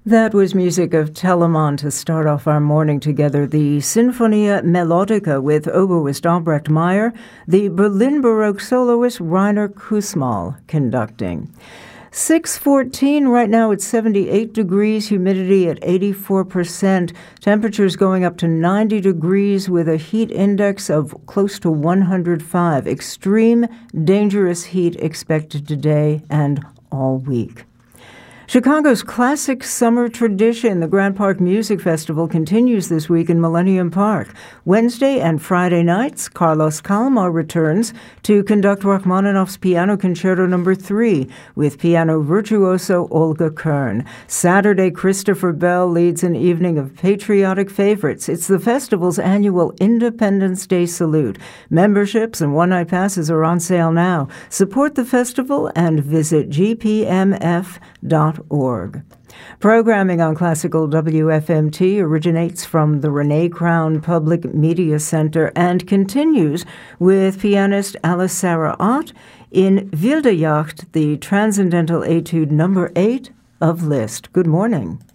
That was music of Telemann to start off our morning together. The Sinfonia Melodica with oboist Albrecht Meyer, the Berlin Baroque soloist Rainer Kussmaul conducting. 6:14 right now. It's 78 degrees, humidity at 84%, temperatures going up to 90 degrees with a heat index of close to 105. Extreme dangerous heat expected today and all week. Chicago's classic summer tradition, the Grant Park Music Festival, continues this week in Millennium Park. Wednesday and Friday nights, Carlos Kalmar returns to conduct Rachmaninoff's Piano Concerto No. 3 with piano virtuoso Olga Kern. Saturday, Christopher Bell leads an evening of patriotic favorites. It's the festival's annual Independence Day salute. Memberships and one-night passes are on sale now. Support the festival and visit gpmf.org. Programming on Classical WFMT originates from the Renee Crown Public Media Center and continues with pianist Alice Sarah Ott in Wilde Jacht, the Transcendental Etude No. 8 of Liszt. Good morning.